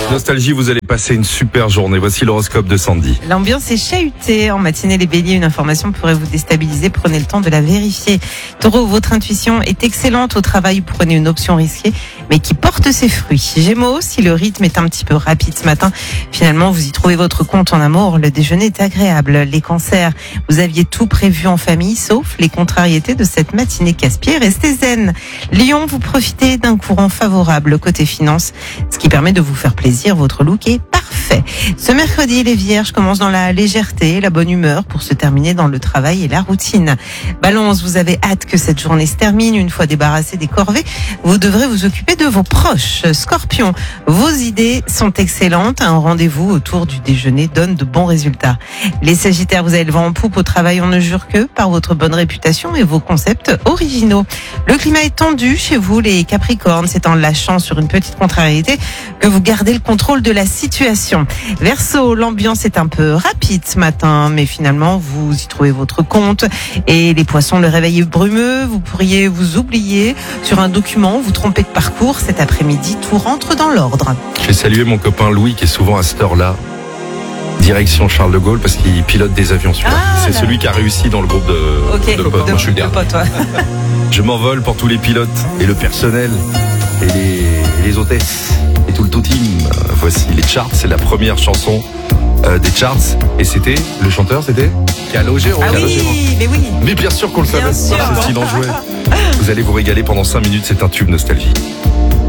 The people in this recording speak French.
Avec Nostalgie, vous allez passer une super journée. Voici l'horoscope de Sandy. L'ambiance est chahutée. En matinée, les béliers, une information pourrait vous déstabiliser. Prenez le temps de la vérifier. Taureau, votre intuition est excellente. Au travail, prenez une option risquée, mais qui porte ses fruits. Gémeaux, si le rythme est un petit peu rapide ce matin, finalement, vous y trouvez votre compte en amour. Le déjeuner est agréable. Les cancers, vous aviez tout prévu en famille, sauf les contrariétés de cette matinée casse-pied. Restez zen. Lion, vous profitez d'un courant favorable côté finance, ce qui permet de vous faire plaisir. Votre look est parfait. Ce mercredi, les vierges commencent dans la légèreté, la bonne humeur pour se terminer dans le travail et la routine. Balance, vous avez hâte que cette journée se termine. Une fois débarrassé des corvées, vous devrez vous occuper de vos proches. Scorpion, vos idées sont excellentes. Un rendez-vous autour du déjeuner donne de bons résultats. Les sagittaires, vous avez le vent en poupe au travail. On ne jure que par votre bonne réputation et vos concepts originaux. Le climat est tendu chez vous, les capricornes. C'est en lâchant sur une petite contrariété que vous gardez le contrôle de la situation. Verseau, l'ambiance est un peu rapide ce matin, mais finalement, vous y trouvez votre compte. Et les poissons, le réveil est brumeux. Vous pourriez vous oublier sur un document, vous tromper de parcours. Cet après-midi, tout rentre dans l'ordre. Je vais saluer mon copain Louis qui est souvent à cette heure-là. Direction Charles de Gaulle parce qu'il pilote des avions celui-là. C'est celui qui a réussi dans le groupe de potes. Moi, je suis le dernier. Je m'envole pour tous les pilotes et le personnel et les hôtesses et tout le tout team. Voici les charts, c'est la première chanson des charts et le chanteur c'était Calogero. Ah oui, mais oui. Mais bien sûr qu'on le savait. Bien sûr. C'est s'il en jouait. Vous allez vous régaler pendant 5 minutes, c'est un tube Nostalgie.